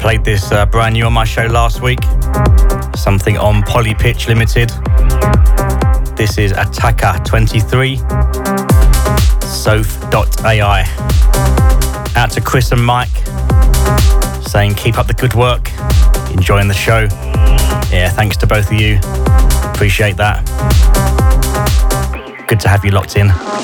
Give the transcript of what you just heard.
played this brand new on my show last week. Something on Polypitch Limited. This is Attacker 23, Soph.ai. Out to Chris and Mike, saying keep up the good work, enjoying the show. Yeah, thanks to both of you. Appreciate that. Good to have you locked in.